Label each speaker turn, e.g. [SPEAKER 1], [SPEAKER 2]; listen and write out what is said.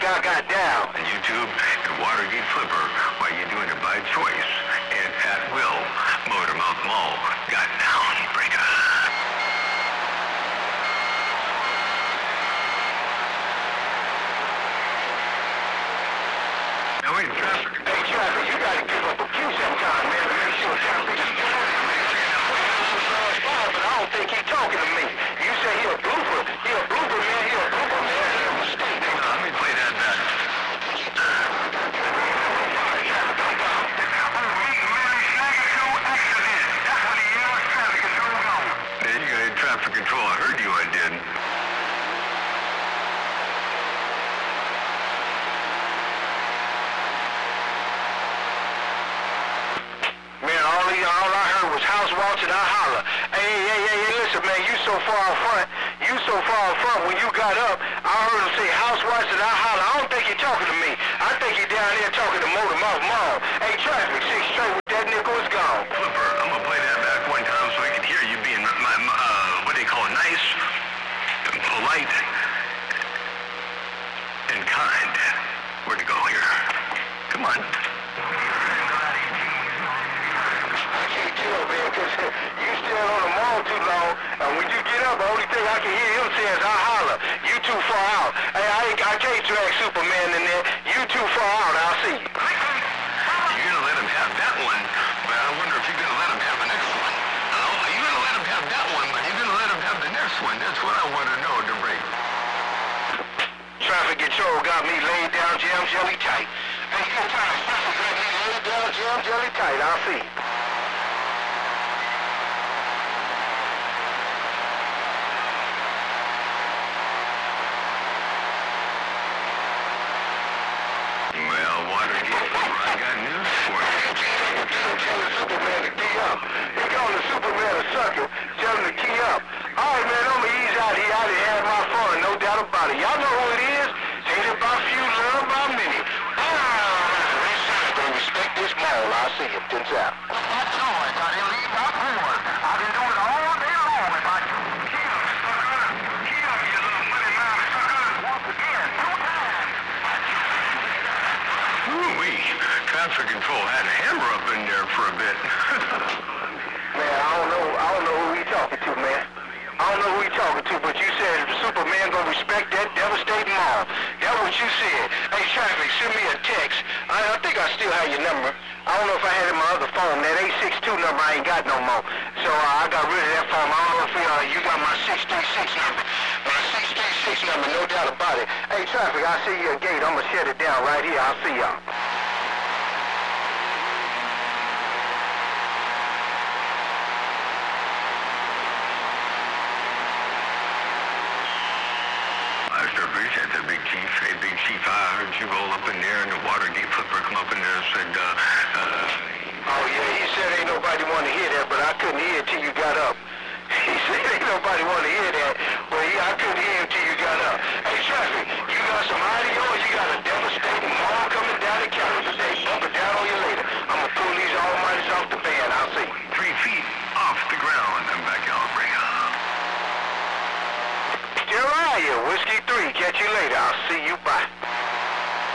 [SPEAKER 1] think I got down.
[SPEAKER 2] On YouTube and Watergate Flipper, why you doing it by choice. And at will, Motormouth Mall got down, breaker. Now wait, traffic.
[SPEAKER 1] Hey, traffic, you gotta give up a few sometime, man, to make sure traffic is but I don't think he's talking to me. You say he a blooper. He a blooper, man. He a blooper, man. He a mistake.
[SPEAKER 2] Hang on, let me play that back. There you go, traffic control. I heard you, I did.
[SPEAKER 1] Man, all I heard was house walks and I holler. Hey, listen, man, you so far out front. You so far out front. When you got up, I heard him say house walks and I holler. I don't think he talking to me. I think he down there talking to Motormouth Mall. Hey, traffic, 6 straight with that nickel is gone.
[SPEAKER 2] Flipper, I'm gonna play that back one time so I can hear you being what they call nice, polite, and kind. Where to go here? Come on.
[SPEAKER 1] You still on the mall too long, and when you get up, the only thing I can hear him say is I holler. You too far out. Hey, I can't drag Superman in there. You too far out. I'll see you.
[SPEAKER 2] You're gonna let him have that one, but I wonder if you're gonna let him have the next one. Oh, you're gonna let him have that one, but you're gonna let him have the next one. That's what I want to know, DeBrake.
[SPEAKER 1] Traffic control got me laid down jam jelly tight. Hey, you time. Traffic got me laid down jam jelly tight. I'll see you.
[SPEAKER 2] I got news for you.
[SPEAKER 1] Tell the Superman to key up. He calling the Superman a sucker. Tell him to key up. All right, man, I'ma ease out here. I done had my fun, no doubt about it. Y'all know who it is. Hated by few, loved by many. Respect this mall. I'll see you. Pins out.
[SPEAKER 3] That's noise. I didn't leave not more. I've been doing it all day long. If I kill, sucker. Kill, you little money mouth sucker. Once again, 2 times.
[SPEAKER 2] Ooh-wee. Traffic control had a hammer up in there for a bit.
[SPEAKER 1] Man, I don't know who he talking to, man. I don't know who he talking to, but you said Superman gonna respect that devastating mall. That's what you said. Hey, traffic, send me a text. I think I still have your number. I don't know if I had it in my other phone. That 862 number I ain't got no more. So I got rid of that phone. I don't know if you got my 636 number. My 636 number, no doubt about it. Hey, traffic, I'll see you at gate. I'm gonna shut it down right here. I'll see y'all.
[SPEAKER 2] Appreciate that, Big Chief. Hey, Big Chief, I heard you roll up in there and the Watergate Flipper come up in there and said,
[SPEAKER 1] Oh, yeah, he said ain't nobody want to hear that, but I couldn't hear it till you got up. He said ain't nobody want to hear that, but I couldn't hear him till you got up. Hey, traffic, you got some audio or you got a devastating mall coming down the county today? Bump it down on you later. I'm going to pull these almighties off the band. I'll see you.
[SPEAKER 2] 3 feet off the ground. I'm back out, bring up.
[SPEAKER 1] Still are you. Whiskey 3. Catch